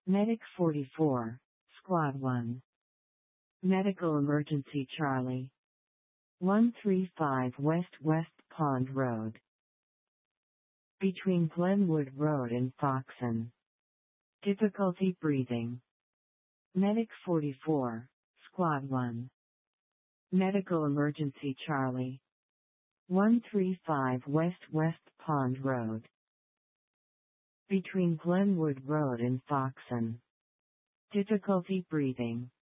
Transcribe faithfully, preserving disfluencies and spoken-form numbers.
Medic forty-four, Squad one. Medical Emergency Charlie. one three five West West Pond Road. Between Glenwood Road and Foxon. Difficulty breathing. Medic forty-four, Squad one. Medical Emergency Charlie. one three five West West Pond Road. Between Glenwood Road and Foxon. Difficulty breathing.